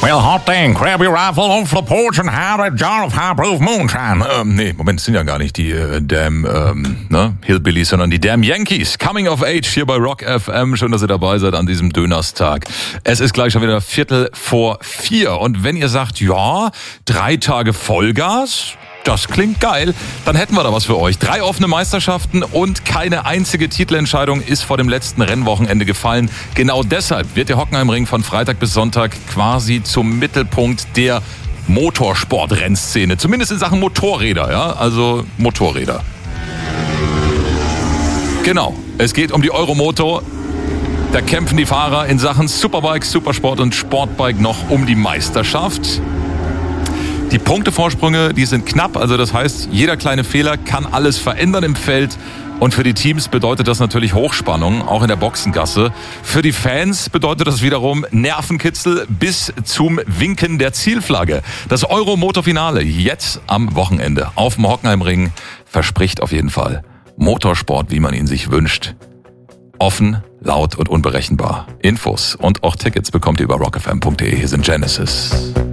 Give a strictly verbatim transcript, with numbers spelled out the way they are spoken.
Well, hot dang, grab your rifle off the porch and have a jar of high-proof moonshine. Ähm, nee, Moment, das sind ja gar nicht die äh, Damn ähm, ne, Hillbillies, sondern die Damn Yankees. Coming of Age hier bei Rock F M. Schön, dass ihr dabei seid an diesem Dönerstag. Es ist gleich schon wieder Viertel vor vier. Und wenn ihr sagt, ja, drei Tage Vollgas, das klingt geil, dann hätten wir da was für euch. Drei offene Meisterschaften und keine einzige Titelentscheidung ist vor dem letzten Rennwochenende gefallen. Genau deshalb wird der Hockenheimring von Freitag bis Sonntag quasi zum Mittelpunkt der Motorsport-Rennszene. Zumindest in Sachen Motorräder, ja, also Motorräder. Genau, es geht um die Euromoto. Da kämpfen die Fahrer in Sachen Superbike, Supersport und Sportbike noch um die Meisterschaft. Die Punktevorsprünge, die sind knapp, also das heißt, jeder kleine Fehler kann alles verändern im Feld. Und für die Teams bedeutet das natürlich Hochspannung, auch in der Boxengasse. Für die Fans bedeutet das wiederum Nervenkitzel bis zum Winken der Zielflagge. Das Euromoto-Finale jetzt am Wochenende auf dem Hockenheimring verspricht auf jeden Fall Motorsport, wie man ihn sich wünscht. Offen, laut und unberechenbar. Infos und auch Tickets bekommt ihr über rock f m punkt d e. Hier sind Genesis.